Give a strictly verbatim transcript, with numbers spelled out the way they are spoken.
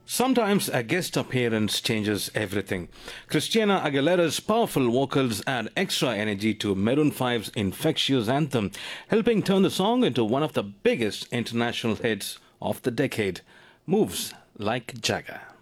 Sometimes a guest appearance changes everything. Christina Aguilera's powerful vocals add extra energy to Maroon five's infectious anthem, helping turn the song into one of the biggest international hits of the decade. Moves like Jagger.